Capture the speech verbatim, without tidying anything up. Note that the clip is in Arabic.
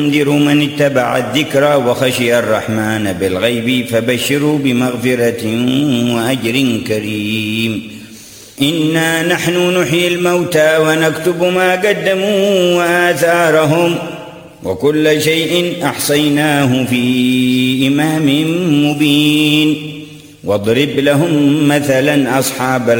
ينذر من اتبع الذكر وخشي الرحمن بالغيب فبشروا بمغفرة وأجر كريم. إنا نحن نحيي الموتى ونكتب ما قدموا وآثارهم وكل شيء أحصيناه في إمام مبين. واضرب لهم مثلا أصحاب